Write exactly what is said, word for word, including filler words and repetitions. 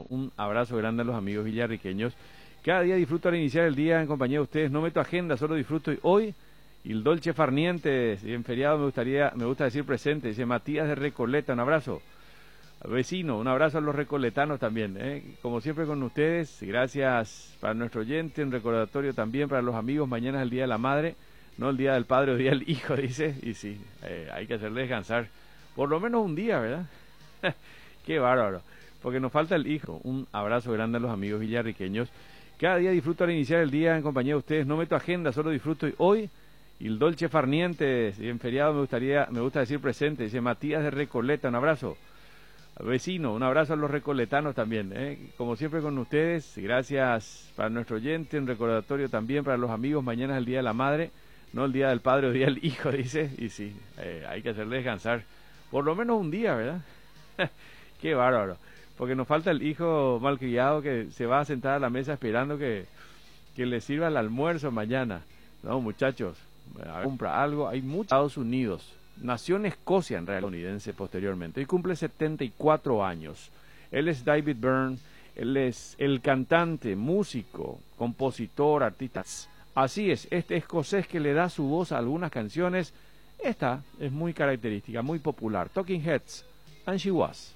Un abrazo grande a los amigos villarriqueños. Cada día disfruto al iniciar el día en compañía de ustedes. No meto agenda, solo disfruto. Y hoy, il dolce farniente, en feriado me gustaría, me gusta decir presente. Dice Matías de Recoleta, un abrazo. Vecino, un abrazo a los recoletanos también. ¿eh? Como siempre con ustedes, gracias para nuestro oyente, un recordatorio también para los amigos. Mañana es el Día de la Madre, no el Día del Padre o el Día del Hijo, dice. Y sí, eh, hay que hacerle descansar. Por lo menos un día, ¿verdad? Qué bárbaro. Porque nos falta el hijo. Un abrazo grande a los amigos villarriqueños. Cada día disfruto al iniciar el día en compañía de ustedes. No meto agenda, solo disfruto. Y hoy, il dolce farniente, en feriado me gustaría, me gusta decir presente. Dice Matías de Recoleta, un abrazo. Vecino, un abrazo a los recoletanos también. ¿eh? Como siempre con ustedes, gracias para nuestro oyente, un recordatorio también para los amigos. Mañana es el Día de la Madre, no el Día del Padre o el Día del Hijo, dice. Y sí, eh, hay que hacerle descansar. Por lo menos un día, ¿verdad? Qué bárbaro. Porque nos falta el hijo malcriado que se va a sentar a la mesa esperando que, que le sirva el almuerzo mañana. No, muchachos, a comprar algo. Hay muchos Estados Unidos. Nació en Escocia, en realidad, estadounidense posteriormente. Y cumple setenta y cuatro años. Él es David Byrne. Él es el cantante, músico, compositor, artista. Así es, este escocés que le da su voz a algunas canciones. Esta es muy característica, muy popular. Talking Heads, and She Was.